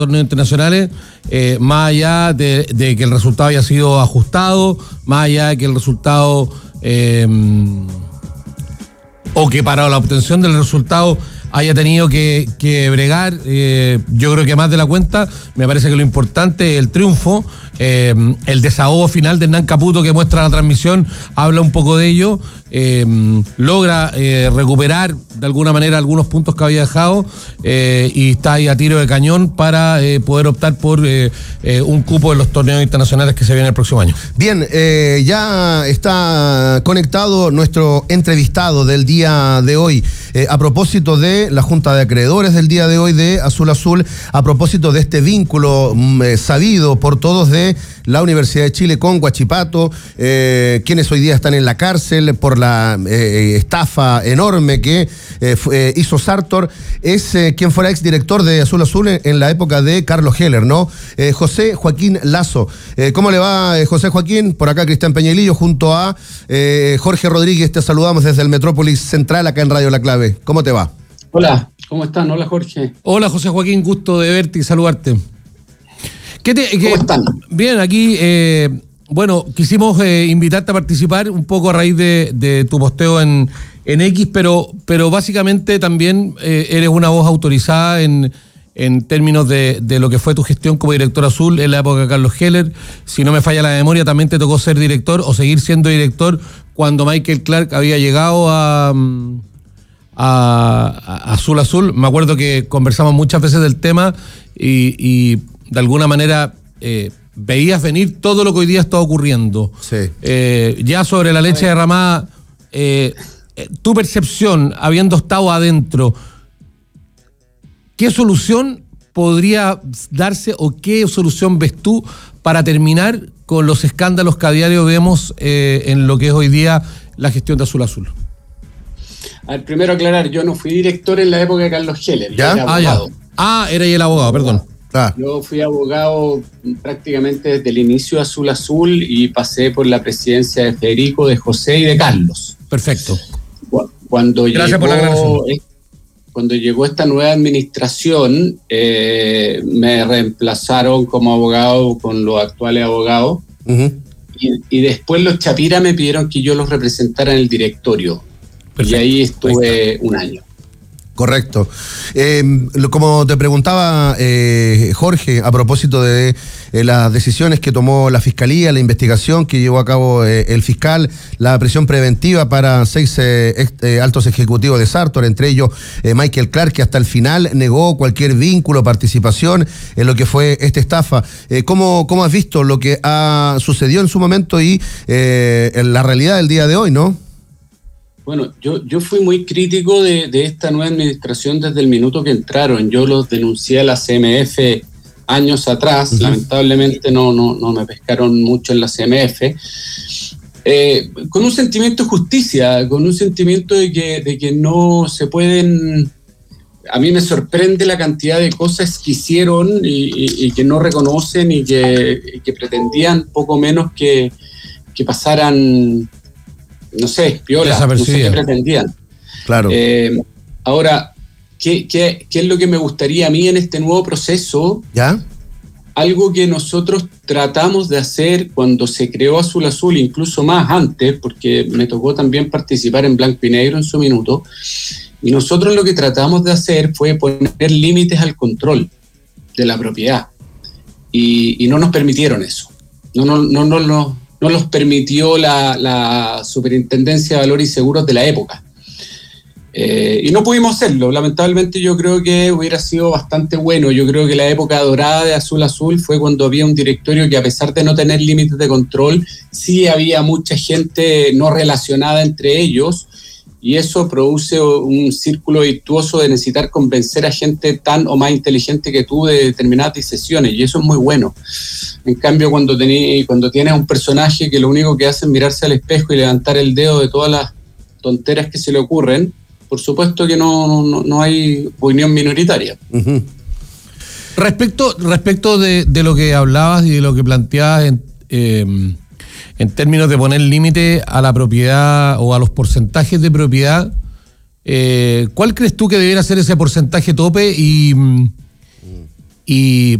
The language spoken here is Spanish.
torneos internacionales, más allá de que el resultado haya sido ajustado, más allá de que el resultado o que para la obtención del resultado haya tenido que bregar, yo creo que más de la cuenta. Me parece que lo importante es el triunfo, el desahogo final de Hernán Caputo que muestra la transmisión, habla un poco de ello, logra recuperar de alguna manera algunos puntos que había dejado, y está ahí a tiro de cañón para poder optar por un cupo en los torneos internacionales que se vienen el próximo año. Bien, ya está conectado nuestro entrevistado del día de hoy, a propósito de la Junta de Acreedores del día de hoy de Azul Azul, a propósito de este vínculo sabido por todos de la Universidad de Chile con Huachipato, quienes hoy día están en la cárcel por la estafa enorme que hizo Sartor. Es quien fuera exdirector de Azul Azul en la época de Carlos Heller, ¿no? José Joaquín Lazo. ¿Cómo le va, José Joaquín? Por acá Cristian Peñalillo junto a Jorge Rodríguez. Te saludamos desde el Metrópolis Central acá en Radio La Clave. ¿Cómo te va? Hola, ¿cómo están? Hola, Jorge. Hola, José Joaquín, gusto de verte y saludarte. ¿Cómo están? Bien, aquí, bueno, quisimos invitarte a participar un poco a raíz de tu posteo en X, pero básicamente también eres una voz autorizada en términos de lo que fue tu gestión como director azul en la época de Carlos Heller. Si no me falla la memoria, también te tocó ser director o seguir siendo director cuando Michael Clark había llegado a Azul Azul. Me acuerdo que conversamos muchas veces del tema y de alguna manera veías venir todo lo que hoy día está ocurriendo. Sí. Ya sobre la leche derramada, tu percepción, habiendo estado adentro, ¿qué solución podría darse o qué solución ves tú para terminar con los escándalos que a diario vemos en lo que es hoy día la gestión de Azul Azul? A ver, primero aclarar, yo no fui director en la época de Carlos Heller. ¿Ya? Yo era abogado. Era ahí el abogado, perdón. Yo fui abogado prácticamente desde el inicio de Azul Azul y pasé por la presidencia de Federico, de José y de Carlos. Perfecto. Gracias por la aclaración. Cuando llegó esta nueva administración, me reemplazaron como abogado con los actuales abogados. Uh-huh. Y después los Chapira me pidieron que yo los representara en el directorio. Perfecto. Y ahí estuve un año. Correcto. Como te preguntaba Jorge, a propósito de las decisiones que tomó la Fiscalía, la investigación que llevó a cabo el fiscal, la prisión preventiva para 6 altos ejecutivos de Sartor, entre ellos Michael Clark, que hasta el final negó cualquier vínculo, participación en lo que fue esta estafa. ¿Cómo has visto lo que ha sucedido en su momento y la realidad del día de hoy, no? Bueno, yo fui muy crítico de esta nueva administración desde el minuto que entraron. Yo los denuncié a la CMF años atrás. Uh-huh. Lamentablemente no me pescaron mucho en la CMF. Con un sentimiento de justicia, con un sentimiento de que no se pueden... A mí me sorprende la cantidad de cosas que hicieron y que no reconocen y que pretendían poco menos que pasaran... No sé, piola, no sé qué pretendían. Claro. Ahora, ¿qué es lo que me gustaría a mí en este nuevo proceso? ¿Ya? Algo que nosotros tratamos de hacer cuando se creó Azul Azul, incluso más antes, porque me tocó también participar en Blanco y Negro en su minuto, y nosotros lo que tratamos de hacer fue poner límites al control de la propiedad, y no nos permitieron eso. No los permitió la Superintendencia de Valores y Seguros de la época. Y no pudimos hacerlo. Lamentablemente yo creo que hubiera sido bastante bueno. Yo creo que la época dorada de Azul Azul fue cuando había un directorio que, a pesar de no tener límites de control, sí había mucha gente no relacionada entre ellos, y eso produce un círculo virtuoso de necesitar convencer a gente tan o más inteligente que tú de determinadas decisiones, y eso es muy bueno. En cambio, cuando tienes un personaje que lo único que hace es mirarse al espejo y levantar el dedo de todas las tonteras que se le ocurren, por supuesto que no hay opinión minoritaria. Uh-huh. Respecto de lo que hablabas y de lo que planteabas en términos de poner límite a la propiedad o a los porcentajes de propiedad, ¿cuál crees tú que debiera ser ese porcentaje tope y y